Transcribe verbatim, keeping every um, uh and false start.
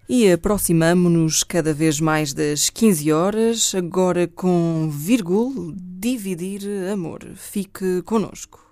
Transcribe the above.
E aproximamo-nos cada vez mais das quinze horas, agora com vírgula, dividir amor. Fique connosco.